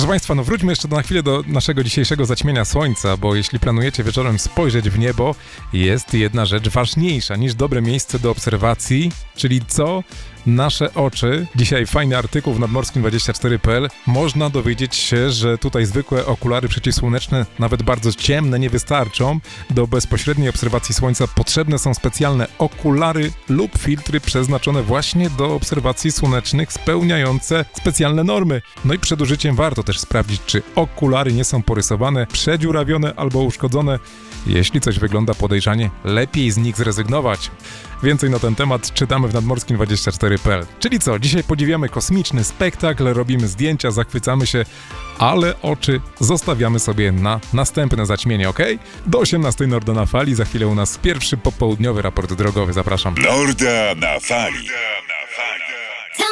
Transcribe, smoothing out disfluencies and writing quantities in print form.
Proszę Państwa, no wróćmy jeszcze na chwilę do naszego dzisiejszego zaćmienia słońca, bo jeśli planujecie wieczorem spojrzeć w niebo, jest jedna rzecz ważniejsza niż dobre miejsce do obserwacji, czyli co? Nasze oczy. Dzisiaj fajny artykuł w nadmorskim24.pl. Można dowiedzieć się, że tutaj zwykłe okulary przeciwsłoneczne, nawet bardzo ciemne, nie wystarczą. Do bezpośredniej obserwacji słońca potrzebne są specjalne okulary lub filtry przeznaczone właśnie do obserwacji słonecznych, spełniające specjalne normy. No i przed użyciem warto też sprawdzić, czy okulary nie są porysowane, przedziurawione albo uszkodzone. Jeśli coś wygląda podejrzanie, lepiej z nich zrezygnować. Więcej na ten temat czytamy w nadmorskim24.pl. Czyli co, dzisiaj podziwiamy kosmiczny spektakl, robimy zdjęcia, zachwycamy się, ale oczy zostawiamy sobie na następne zaćmienie, ok? Do 18 Norda na fali, za chwilę u nas pierwszy popołudniowy raport drogowy, zapraszam. Norda na fali.